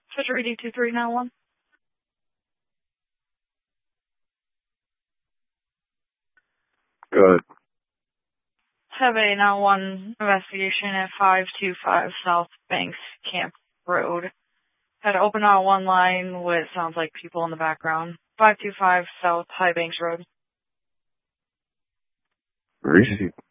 Fisher 82391. Good. Have a 911 investigation at 525 South Banks Camp Road. Had to open out one line with sounds like people in the background. 525 South High Banks Road. Receive.